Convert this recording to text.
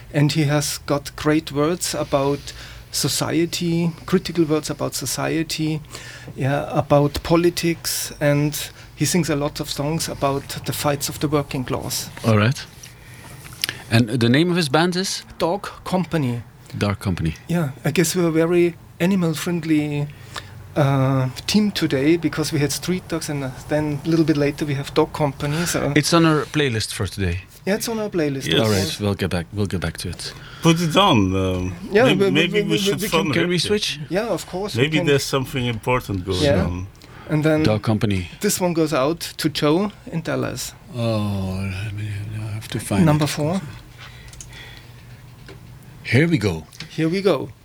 and he has got great words about society, critical words about society, about politics, and he sings a lot of songs about the fights of the working class. All right. And the name of his band is? Dog Company. Dark Company. Yeah, I guess we're a very animal-friendly team today, because we had street dogs, and then a little bit later we have Dog Company. So it's on our playlist for today. Yeah, it's on our playlist. Yes. All right, we'll get back to it. Put it on. Yeah, maybe we should phone Can it. we switch? Yeah, of course. Maybe there's something important going on. And then Dog Company. This one goes out to Joe in Dallas. Oh, I have to find number 4. Here we go. Here we go.